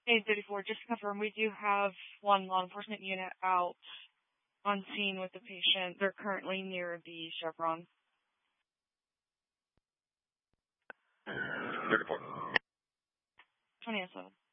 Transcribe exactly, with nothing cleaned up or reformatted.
eight thirty-four, just to confirm, we do have one law enforcement unit out on scene with the patient. They're currently near the Chevron. thirty-four. twenty oh seven.